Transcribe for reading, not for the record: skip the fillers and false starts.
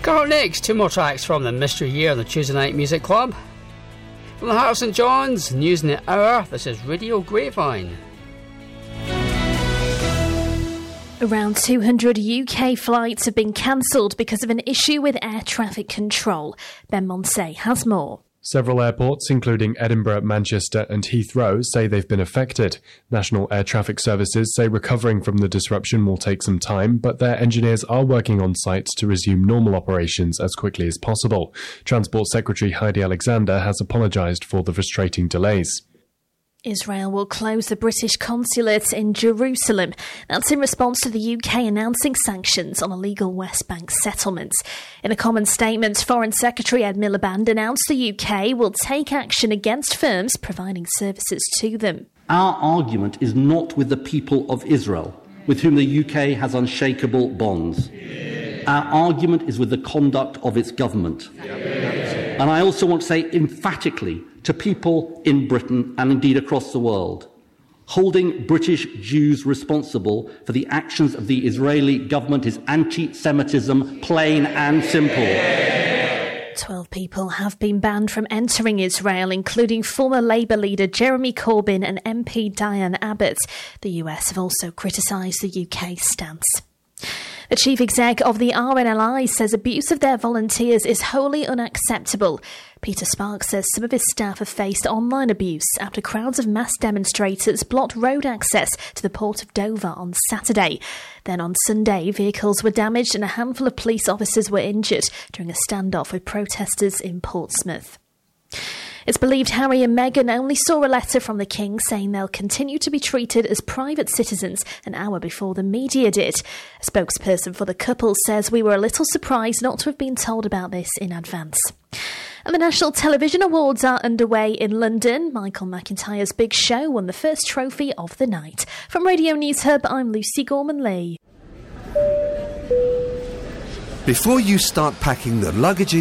Coming up next, two more tracks from the Mystery Year on the Tuesday Night Music Club. From the Heart of St John's, News in the Hour, this is Radio Grapevine. Around 200 UK flights have been cancelled because of an issue with air traffic control. Ben Monsey has more. Several airports, including Edinburgh, Manchester and Heathrow, say they've been affected. National Air Traffic Services say recovering from the disruption will take some time, but their engineers are working on site to resume normal operations as quickly as possible. Transport Secretary Heidi Alexander has apologised for the frustrating delays. Israel will close the British consulate in Jerusalem. That's in response to the UK announcing sanctions on illegal West Bank settlements. In a common statement, Foreign Secretary Ed Miliband announced the UK will take action against firms providing services to them. Our argument is not with the people of Israel, with whom the UK has unshakable bonds. Our argument is with the conduct of its government. And I also want to say emphatically to people in Britain and indeed across the world, holding British Jews responsible for the actions of the Israeli government is anti-Semitism, plain and simple. 12 people have been banned from entering Israel, including former Labour leader Jeremy Corbyn and MP Diane Abbott. The US have also criticised the UK stance. The chief exec of the RNLI says abuse of their volunteers is wholly unacceptable. Peter Sparks says some of his staff have faced online abuse after crowds of mass demonstrators blocked road access to the port of Dover on Saturday. Then on Sunday, vehicles were damaged and a handful of police officers were injured during a standoff with protesters in Portsmouth. It's believed Harry and Meghan only saw a letter from the King saying they'll continue to be treated as private citizens an hour before the media did. A spokesperson for the couple says we were a little surprised not to have been told about this in advance. And the National Television Awards are underway in London. Michael McIntyre's Big Show won the first trophy of the night. From Radio News Hub, I'm Lucy Gorman-Lee. Before you start packing the luggage